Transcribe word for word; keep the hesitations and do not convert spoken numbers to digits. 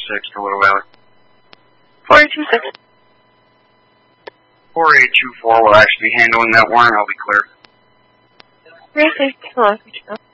six for Little Valley. four eight two six. four eight two four will actually be handling that warrant. I'll be clear. Great, thanks. Hello.